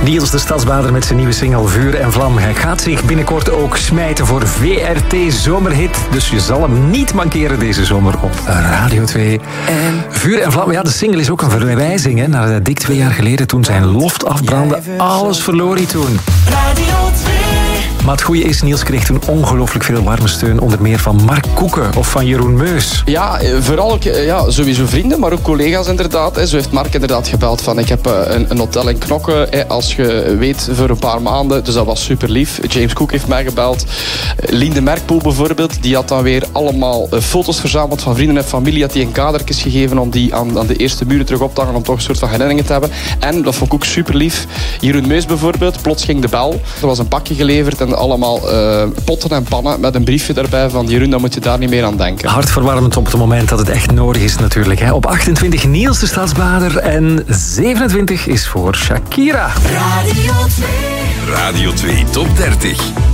Niels de Stadsbader met zijn nieuwe single Vuur en Vlam. Hij gaat zich binnenkort ook smijten voor VRT Zomerhit. Dus je zal hem niet mankeren deze zomer op Radio 2. En Vuur en Vlam, ja, de single is ook een verwijzing naar dik 2 jaar geleden toen zijn loft afbrandde. Alles verloor hij toen. Radio 2. Maar het goede is, Niels kreeg toen ongelooflijk veel warme steun. Onder meer van Mark Koeken of van Jeroen Meus. Ja, vooral sowieso vrienden, maar ook collega's inderdaad. Zo heeft Mark inderdaad gebeld van ik heb een hotel in Knokke, als je weet, voor een paar maanden. Dus dat was super lief. James Cook heeft mij gebeld. Lien de Merkpoel bijvoorbeeld, die had dan weer allemaal foto's verzameld van vrienden en familie. Had die een kadertjes gegeven om die aan de eerste muren terug op te hangen, om toch een soort van herinneringen te hebben. En, dat vond ik ook super lief, Jeroen Meus bijvoorbeeld, plots ging de bel. Er was een pakje geleverd en allemaal potten en pannen met een briefje daarbij van Jeroen, dan moet je daar niet meer aan denken. Hartverwarmend op het moment dat het echt nodig is natuurlijk. Hè. Op 28 Niels de Stadsbader en 27 is voor Shakira. Radio 2. Radio 2 Top 30.